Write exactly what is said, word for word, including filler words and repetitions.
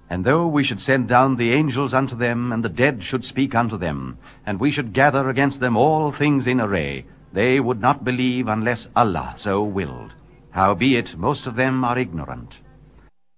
And though we should send down the angels unto them, and the dead should speak unto them, and we should gather against them all things in array, they would not believe unless Allah so willed. Howbeit most of them are ignorant.